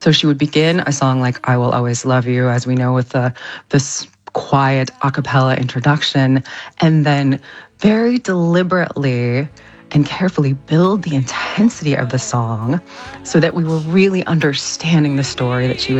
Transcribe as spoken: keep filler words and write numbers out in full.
So she would begin a song like I Will Always Love You, as we know, with the this quiet a cappella introduction, and then very deliberately and carefully build the intensity of the song so that we were really understanding the story that she